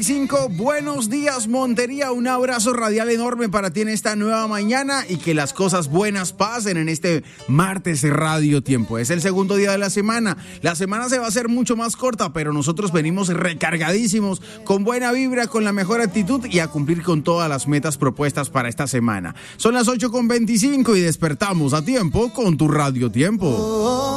8:25. Buenos días, Montería. Un abrazo radial enorme para ti en esta nueva mañana y que las cosas buenas pasen en este martes Radio Tiempo. Es el segundo día de la semana. La semana se va a hacer mucho más corta, pero nosotros venimos recargadísimos, con buena vibra, con la mejor actitud y a cumplir con todas las metas propuestas para esta semana. Son las 8:25 y despertamos a tiempo con tu Radio Tiempo.